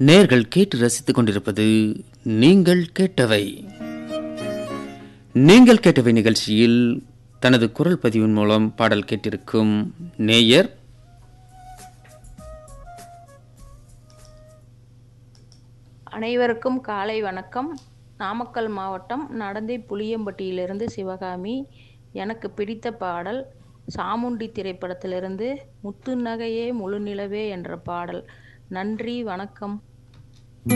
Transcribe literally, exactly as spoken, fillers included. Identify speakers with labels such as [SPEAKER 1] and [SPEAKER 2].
[SPEAKER 1] நேர்கள் கேட்டு ரசித்துக் கொண்டிருப்பது நீங்கள் கேட்டவை. நீங்கள் கேட்டவை நிகழ்ச்சியில் தனது குரல் பதிவின் மூலம் பாடல் கேட்டிருக்கும் நேயர்
[SPEAKER 2] அனைவருக்கும் காலை வணக்கம். நாமக்கல் மாவட்டம் நடந்தை புளியம்பட்டியிலிருந்து சிவகாமி. எனக்கு பிடித்த பாடல் சாமுண்டி திரைப்படத்திலிருந்து முத்து நகையே முழு நிலவே என்ற பாடல். நன்றி, வணக்கம்.